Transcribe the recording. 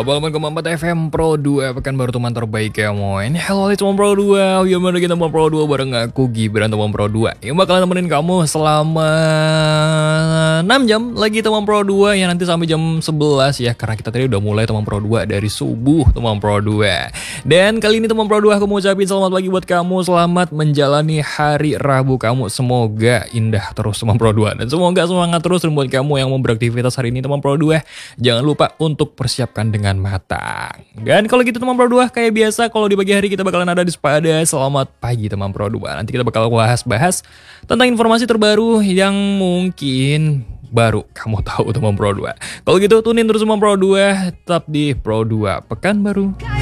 88,4 FM Pro 2 pekan baru teman terbaik kamu. Ini hello teman Pro 2. Gimana kita teman Pro 2 bareng aku Gibran teman Pro 2 yang bakalan nemenin kamu selama 6 jam lagi teman Pro 2 ya, nanti sampai jam 11 ya, karena kita tadi udah mulai teman Pro 2 dari subuh teman Pro 2. Dan kali ini teman Pro 2 aku mau ucapin selamat pagi buat kamu, selamat menjalani hari Rabu kamu, semoga indah terus teman Pro 2 dan semoga semangat terus. Dan buat kamu yang mau beraktivitas hari ini teman Pro 2, jangan lupa untuk persiapkan dengan matang. Dan kalau gitu teman Pro 2, kayak biasa kalau di pagi hari kita bakalan ada di Sepada. Selamat pagi teman Pro 2. Nanti kita bakal bahas tentang informasi terbaru yang mungkin baru kamu tahu teman Pro 2. Kalau gitu tunin terus teman Pro 2, tetap di Pro 2 Pekan Baru.